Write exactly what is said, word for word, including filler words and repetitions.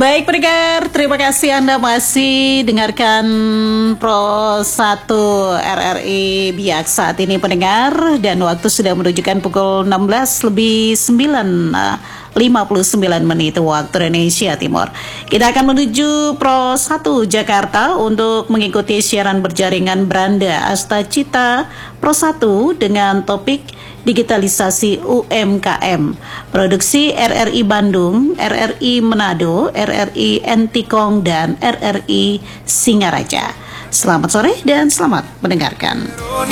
Baik pendengar, terima kasih Anda masih dengarkan Pro satu R R I Biak saat ini pendengar, dan waktu sudah menunjukkan pukul enam belas lebih sembilan lima puluh sembilan menit waktu Indonesia Timur. Kita akan menuju Pro satu Jakarta untuk mengikuti siaran berjaringan Branda Astacita Pro satu dengan topik digitalisasi U M K M. Produksi R R I Bandung, R R I Manado, R R I Entikong, dan R R I Singaraja. Selamat sore dan selamat mendengarkan.